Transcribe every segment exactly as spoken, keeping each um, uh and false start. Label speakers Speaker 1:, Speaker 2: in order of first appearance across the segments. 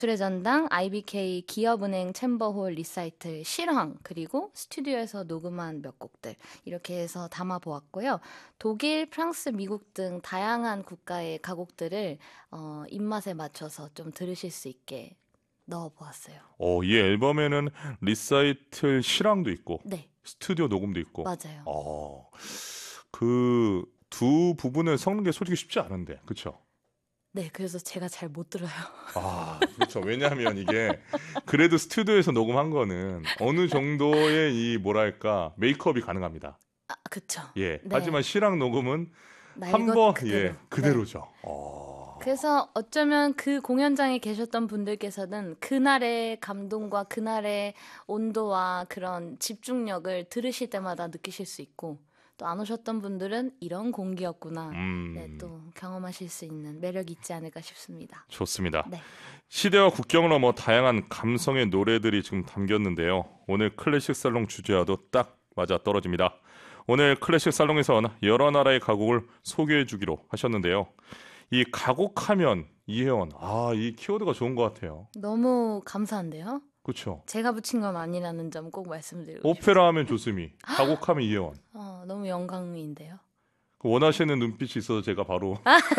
Speaker 1: 예술의 전당, 아이비케이 기업은행 챔버홀 리사이틀 실황, 그리고 스튜디오에서 녹음한 몇 곡들 이렇게 해서 담아보았고요. 독일, 프랑스, 미국 등 다양한 국가의 가곡들을 어, 입맛에 맞춰서 좀 들으실 수 있게 넣어보았어요.
Speaker 2: 어, 이 앨범에는 리사이틀 실황도 있고
Speaker 1: 네,
Speaker 2: 스튜디오 녹음도 있고.
Speaker 1: 맞아요.
Speaker 2: 어, 그 두 부분을 섞는 게 솔직히 쉽지 않은데, 그렇죠?
Speaker 1: 네, 그래서 제가 잘 못 들어요.
Speaker 2: 아, 그렇죠. 왜냐하면 이게 그래도 스튜디오에서 녹음한 거는 어느 정도의 이 뭐랄까 메이크업이 가능합니다.
Speaker 1: 아, 그쵸.
Speaker 2: 예.
Speaker 1: 네,
Speaker 2: 하지만 실황 녹음은
Speaker 1: 날
Speaker 2: 한
Speaker 1: 것
Speaker 2: 번,
Speaker 1: 그대로.
Speaker 2: 예,
Speaker 1: 네.
Speaker 2: 그대로죠. 어.
Speaker 1: 그래서 어쩌면 그 공연장에 계셨던 분들께서는 그날의 감동과 그날의 온도와 그런 집중력을 들으실 때마다 느끼실 수 있고, 또 안 오셨던 분들은 이런 공기였구나.
Speaker 2: 음,
Speaker 1: 네, 또 경험하실 수 있는 매력이 있지 않을까 싶습니다.
Speaker 2: 좋습니다.
Speaker 1: 네.
Speaker 2: 시대와 국경을 넘어 다양한 감성의 노래들이 지금 담겼는데요. 오늘 클래식 살롱 주제와도 딱 맞아 떨어집니다. 오늘 클래식 살롱에선 여러 나라의 가곡을 소개해 주기로 하셨는데요. 이 가곡하면 이혜원, 아, 이 키워드가 좋은 것 같아요.
Speaker 1: 너무 감사한데요?
Speaker 2: 그렇죠.
Speaker 1: 제가 붙인 건 아니라는 점 꼭 말씀드리고 싶어요.
Speaker 2: 오페라 하면 조스미, 가곡하면 이혜원.
Speaker 1: 어, 너무 영광인데요.
Speaker 2: 그 원하시는 눈빛이 있어서 제가 바로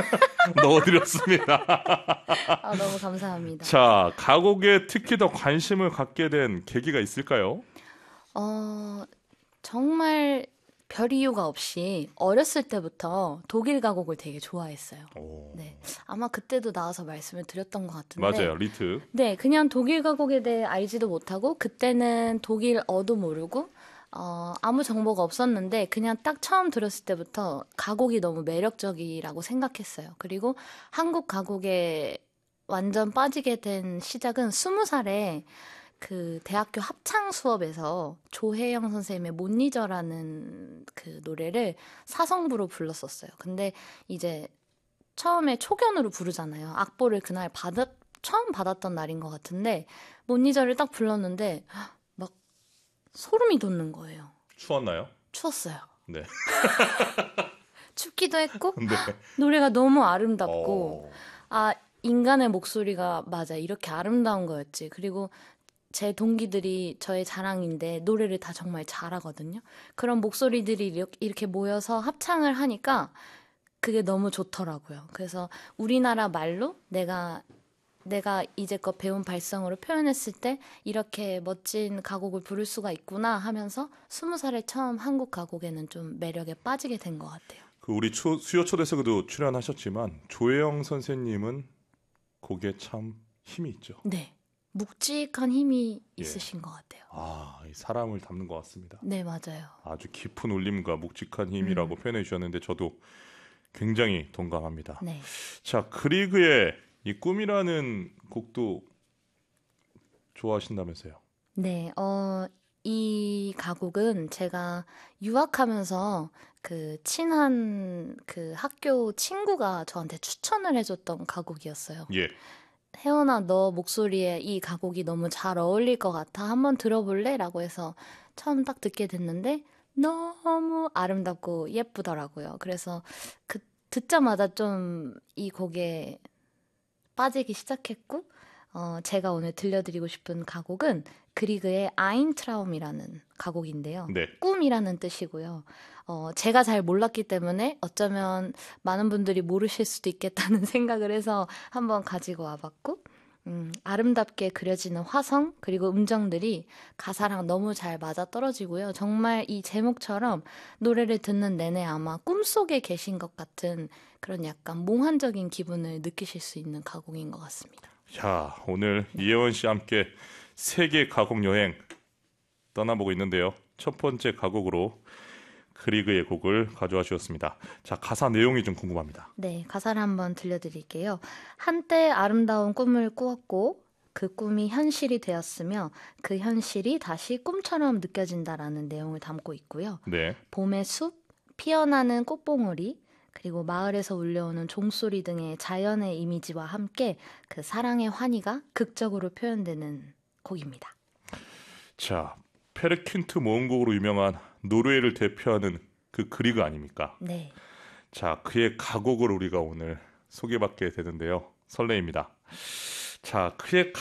Speaker 2: 넣어드렸습니다.
Speaker 1: 아, 너무 감사합니다.
Speaker 2: 자, 가곡에 특히 더 관심을 갖게 된 계기가 있을까요?
Speaker 1: 어, 정말 별 이유가 없이 어렸을 때부터 독일 가곡을 되게 좋아했어요.
Speaker 2: 오,
Speaker 1: 네. 아마 그때도 나와서 말씀을 드렸던 것 같은데.
Speaker 2: 맞아요, 리트.
Speaker 1: 네, 그냥 독일 가곡에 대해 알지도 못하고, 그때는 독일어도 모르고, 어, 아무 정보가 없었는데, 그냥 딱 처음 들었을 때부터 가곡이 너무 매력적이라고 생각했어요. 그리고 한국 가곡에 완전 빠지게 된 시작은 스무 살에 그 대학교 합창 수업에서 조혜영 선생님의 못 잊어라는 그 노래를 사성부로 불렀었어요. 근데 이제 처음에 초견으로 부르잖아요. 악보를 그날 받았, 처음 받았던 날인 것 같은데 못 잊어를 딱 불렀는데 막 소름이 돋는 거예요.
Speaker 2: 추웠나요?
Speaker 1: 추웠어요.
Speaker 2: 네.
Speaker 1: 춥기도 했고
Speaker 2: 네.
Speaker 1: 노래가 너무 아름답고
Speaker 2: 어,
Speaker 1: 아, 인간의 목소리가 맞아 이렇게 아름다운 거였지. 그리고 제 동기들이 저의 자랑인데 노래를 다 정말 잘하거든요. 그런 목소리들이 이렇게- 이렇게 모여서 합창을 하니까 그게 너무 좋더라고요. 그래서 우리나라 말로 내가 내가 이제껏 배운 발성으로 표현했을 때 이렇게 멋진 가곡을 부를 수가 있구나 하면서 스무 살에 처음 한국 가곡에는 좀 매력에 빠지게 된 것 같아요.
Speaker 2: 그 우리 초, 수요 초대석에도 출연하셨지만 조혜영 선생님은 곡에 참 힘이 있죠.
Speaker 1: 네. 묵직한 힘이
Speaker 2: 예.
Speaker 1: 있으신 것 같아요.
Speaker 2: 아, 이 사람을 담는 것 같습니다.
Speaker 1: 네, 맞아요.
Speaker 2: 아주 깊은 울림과 묵직한 힘이라고
Speaker 1: 음.
Speaker 2: 표현해 주셨는데 저도 굉장히 동감합니다.
Speaker 1: 네.
Speaker 2: 자, 그리그의 이 꿈이라는 곡도 좋아하신다면서요?
Speaker 1: 네, 어, 이 가곡은 제가 유학하면서 그 친한 그 학교 친구가 저한테 추천을 해줬던 가곡이었어요.
Speaker 2: 예.
Speaker 1: 혜원아, 너 목소리에 이 가곡이 너무 잘 어울릴 것 같아. 한번 들어볼래? 라고 해서 처음 딱 듣게 됐는데 너무 아름답고 예쁘더라고요. 그래서 그 듣자마자 좀 이 곡에 빠지기 시작했고, 어, 제가 오늘 들려드리고 싶은 가곡은 그리그의 아인트라움이라는 가곡인데요.
Speaker 2: 네.
Speaker 1: 꿈이라는 뜻이고요. 어, 제가 잘 몰랐기 때문에 어쩌면 많은 분들이 모르실 수도 있겠다는 생각을 해서 한번 가지고 와봤고, 음, 아름답게 그려지는 화성, 그리고 음정들이 가사랑 너무 잘 맞아 떨어지고요. 정말 이 제목처럼 노래를 듣는 내내 아마 꿈속에 계신 것 같은 그런 약간 몽환적인 기분을 느끼실 수 있는 가곡인 것 같습니다.
Speaker 2: 자, 오늘 이혜원 씨와 함께 세계 가곡 여행 떠나보고 있는데요. 첫 번째 가곡으로 그리그의 곡을 가져와 주셨습니다. 자, 가사 내용이 좀 궁금합니다.
Speaker 1: 네, 가사를 한번 들려드릴게요. 한때 아름다운 꿈을 꾸었고 그 꿈이 현실이 되었으며 그 현실이 다시 꿈처럼 느껴진다라는 내용을 담고 있고요.
Speaker 2: 네.
Speaker 1: 봄의 숲, 피어나는 꽃봉오리, 그리고 마을에서 울려오는 종소리 등의 자연의 이미지와 함께 그 사랑의 환희가 극적으로 표현되는 곡입니다.
Speaker 2: 자, 페르킨트 모음곡으로 유명한 노르웨이를 대표하는 그 그리그 아닙니까?
Speaker 1: 네.
Speaker 2: 자, 그의 가곡을 우리가 오늘 소개받게 되는데요. 설레입니다. 자, 그의